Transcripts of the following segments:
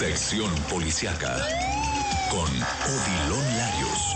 Sección Policiaca con Odilon Larios.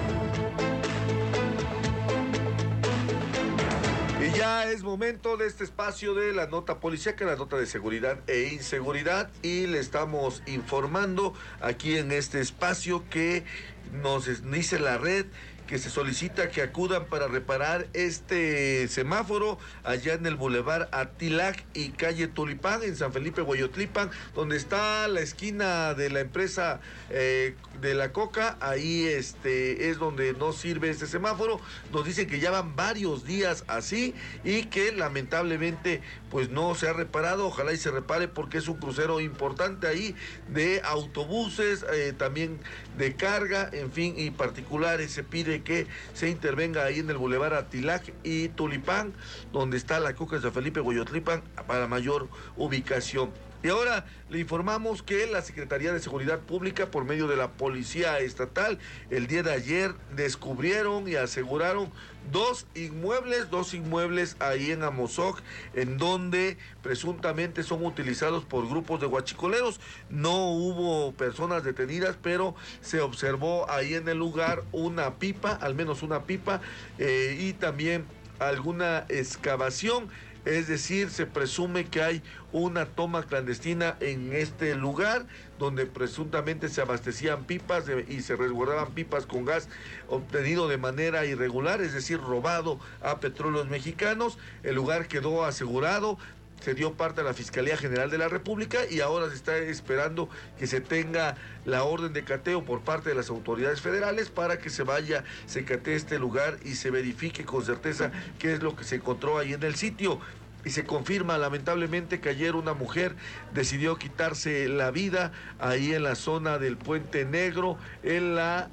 Y ya es momento de este espacio de la nota policiaca, la nota de seguridad e inseguridad, y le estamos informando aquí en este espacio que nos dice la red que se solicita que acudan para reparar este semáforo allá en el Boulevard Atilac y calle Tulipán, en San Felipe, Hueyotlipan, donde está la esquina de la empresa de la coca. Ahí es donde no sirve este semáforo. Nos dicen que ya van varios días así y que lamentablemente pues no se ha reparado. Ojalá y se repare porque es un crucero importante ahí de autobuses, también de carga, en fin, y particulares. Se pide que se intervenga ahí en el Boulevard Atilac y Tulipán, donde está la coca de San Felipe, Hueyotlipan, para mayor ubicación. Y ahora le informamos que la Secretaría de Seguridad Pública, por medio de la Policía Estatal, el día de ayer descubrieron y aseguraron dos inmuebles ahí en Amozoc, en donde presuntamente son utilizados por grupos de huachicoleros. No hubo personas detenidas, pero se observó ahí en el lugar una pipa, al menos una pipa, y también alguna excavación. Es decir, se presume que hay una toma clandestina en este lugar, donde presuntamente se abastecían pipas y se resguardaban pipas con gas obtenido de manera irregular, es decir, robado a Petróleos Mexicanos. El lugar quedó asegurado, se dio parte a la Fiscalía General de la República y ahora se está esperando que se tenga la orden de cateo por parte de las autoridades federales para que se catee este lugar y se verifique con certeza qué es lo que se encontró ahí en el sitio. Y se confirma lamentablemente que ayer una mujer decidió quitarse la vida ahí en la zona del Puente Negro, en la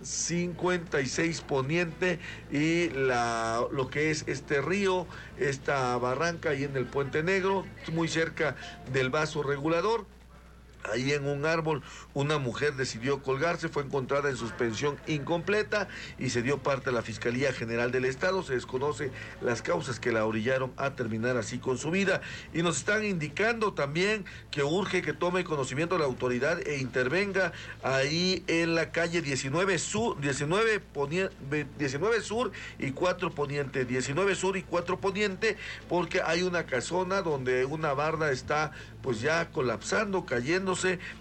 56 Poniente y lo que es este río, esta barranca ahí en el Puente Negro, muy cerca del vaso regulador. Ahí en un árbol una mujer decidió colgarse, fue encontrada en suspensión incompleta y se dio parte a la Fiscalía General del Estado. Se desconoce las causas que la orillaron a terminar así con su vida. Y nos están indicando también que urge que tome conocimiento la autoridad e intervenga ahí en la calle 19 Sur y 4 Poniente, 19 Sur y 4 Poniente, porque hay una casona donde una barda está pues ya colapsando, cayéndose,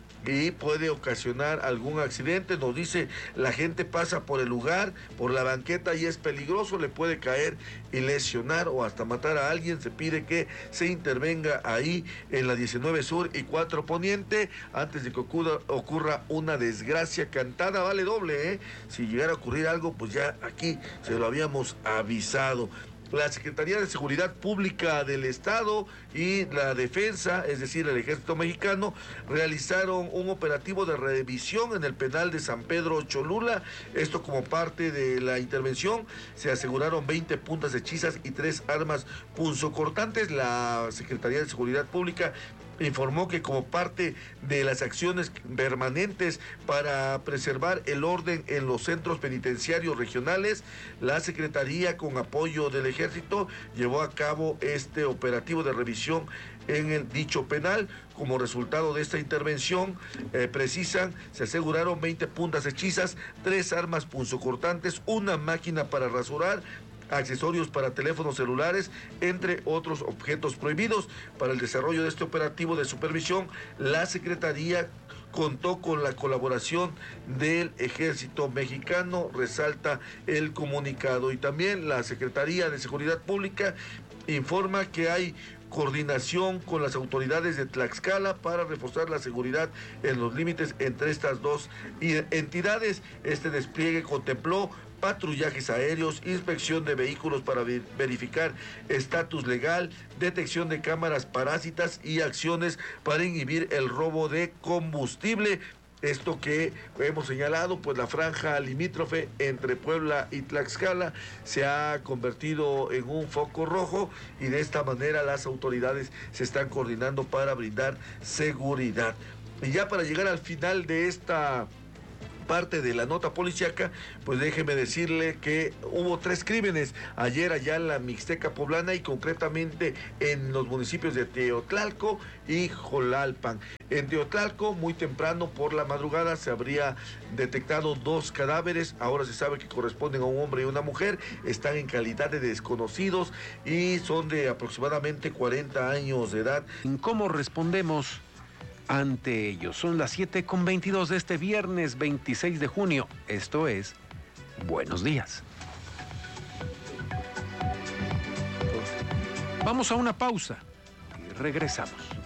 y puede ocasionar algún accidente. Nos dice, la gente pasa por el lugar, por la banqueta, y es peligroso, le puede caer y lesionar o hasta matar a alguien. Se pide que se intervenga ahí en la 19 Sur y 4 Poniente antes de que ocurra una desgracia cantada, vale doble, si llegara a ocurrir algo, pues ya aquí se lo habíamos avisado. La Secretaría de Seguridad Pública del Estado y la Defensa, es decir, el Ejército Mexicano, realizaron un operativo de revisión en el penal de San Pedro Cholula. Esto como parte de la intervención. Se aseguraron 20 puntas hechizas y 3 armas punzocortantes. La Secretaría de Seguridad Pública informó que como parte de las acciones permanentes para preservar el orden en los centros penitenciarios regionales, la Secretaría, con apoyo del Ejército, llevó a cabo este operativo de revisión en el dicho penal. Como resultado de esta intervención, precisan, se aseguraron 20 puntas hechizas, 3 armas punzocortantes, una máquina para rasurar, accesorios para teléfonos celulares, entre otros objetos prohibidos. Para el desarrollo de este operativo de supervisión, la Secretaría contó con la colaboración del Ejército Mexicano, resalta el comunicado. Y también la Secretaría de Seguridad Pública informa que hay coordinación con las autoridades de Tlaxcala para reforzar la seguridad en los límites entre estas dos entidades. Este despliegue contempló patrullajes aéreos, inspección de vehículos para verificar estatus legal, detección de cámaras parásitas y acciones para inhibir el robo de combustible. Esto que hemos señalado, pues la franja limítrofe entre Puebla y Tlaxcala se ha convertido en un foco rojo, y de esta manera las autoridades se están coordinando para brindar seguridad. Y ya para llegar al final de esta parte de la nota policíaca, pues déjeme decirle que hubo 3 crímenes ayer allá en la Mixteca poblana y concretamente en los municipios de Teotlalco y Jolalpan. En Teotlalco, muy temprano por la madrugada, se habría detectado 2 cadáveres. Ahora se sabe que corresponden a un hombre y una mujer. Están en calidad de desconocidos y son de aproximadamente 40 años de edad. ¿Cómo respondemos ante ellos? Son las 7:22 de este viernes 26 de junio. Esto es Buenos Días. Vamos a una pausa y regresamos.